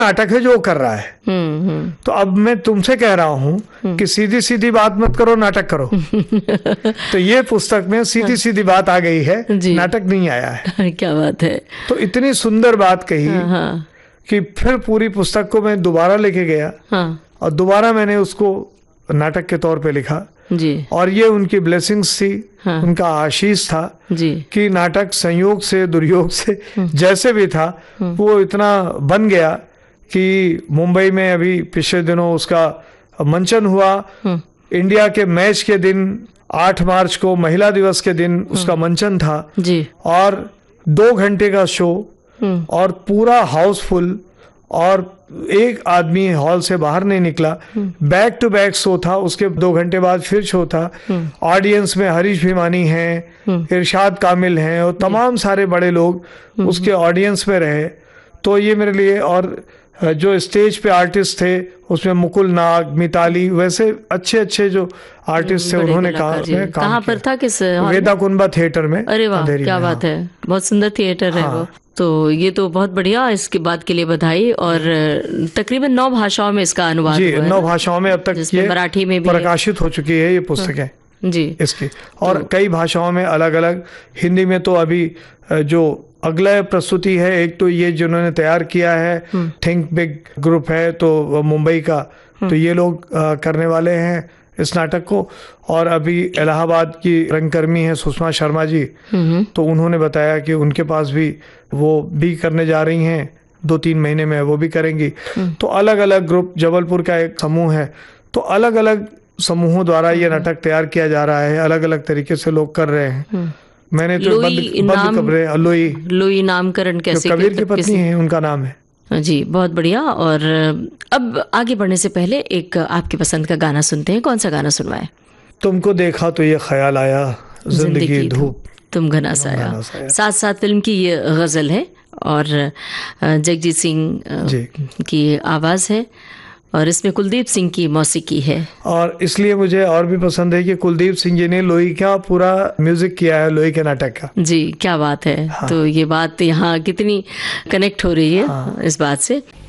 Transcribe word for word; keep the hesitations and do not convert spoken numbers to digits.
नाटक है जो कर रहा है। हम्म हम्म तो अब मैं तुमसे कह रहा हूँ कि सीधी सीधी बात मत करो, नाटक करो। तो ये पुस्तक में सीधी सीधी बात आ गई है, नाटक नहीं आया है। क्या बात है। तो इतनी सुंदर बात कही हाँ, हाँ, कि फिर पूरी पुस्तक को मैं दोबारा लेके गया हाँ, और दोबारा मैंने उसको नाटक के तौर पे लिखा जी। और ये उनकी ब्लेसिंग्स थी, हाँ, उनका आशीष था जी। कि नाटक संयोग से दुर्योग से जैसे भी था वो इतना बन गया कि मुंबई में अभी पिछले दिनों उसका मंचन हुआ। इंडिया के मैच के दिन आठ मार्च को महिला दिवस के दिन उसका मंचन था जी। और दो घंटे का शो और पूरा हाउसफुल और एक आदमी हॉल से बाहर नहीं निकला। बैक टू बैक शो था, उसके दो घंटे बाद फिर शो था। ऑडियंस में हरीश भिमानी हैं, इरशाद कामिल हैं और तमाम सारे बड़े लोग उसके ऑडियंस में रहे। तो ये मेरे लिए, और जो स्टेज पे आर्टिस्ट थे उसमें मुकुल नाग, मिताली, वैसे अच्छे अच्छे जो आर्टिस्ट थे उन्होंने काम कहाँ पर था, किस वेदा कुंबा थिएटर में। अरे वाह, क्या बात है, बहुत सुंदर थिएटर है वो। तो ये तो बहुत बढ़िया, इसके बाद के लिए बधाई। और तकरीबन नौ भाषाओं में इसका अनुवाद जी, हुआ है। नौ भाषाओं में अब तक ये मराठी में भी प्रकाशित हो चुकी है ये पुस्तकें जी इसकी, और कई भाषाओं में अलग अलग। हिंदी में तो अभी जो अगला प्रस्तुति है, एक तो ये जिन्होंने तैयार किया है थिंक बिग ग्रुप है तो मुंबई का, तो ये लोग करने वाले हैं इस नाटक को। और अभी इलाहाबाद की रंगकर्मी है सुषमा शर्मा जी, तो उन्होंने बताया कि उनके पास भी वो भी करने जा रही हैं, दो तीन महीने में वो भी करेंगी। तो अलग अलग ग्रुप, जबलपुर का एक समूह है, तो अलग अलग समूहों द्वारा ये नाटक तैयार किया जा रहा है, अलग अलग तरीके से लोग कर रहे हैं। मैंने तो बंद बंद कब्रें, लोई लोई नामकरण कैसे, कबीर की पत्नी है, उनका नाम है जी। बहुत बढ़िया। और अब आगे बढ़ने से पहले एक आपकी पसंद का गाना सुनते हैं। कौन सा गाना सुनवाएं? तुमको देखा तो ये ख्याल आया, जिंदगी धूप तुम घना साया। साथ साथ फिल्म की ये गजल है और जगजीत सिंह की आवाज है और इसमें कुलदीप सिंह की मौसीकी है। और इसलिए मुझे और भी पसंद है कि कुलदीप सिंह जी ने लोई का पूरा म्यूजिक किया है, लोई के नाटक का। जी, क्या बात है। हाँ। तो ये बात यहाँ कितनी कनेक्ट हो रही है हाँ। इस बात से।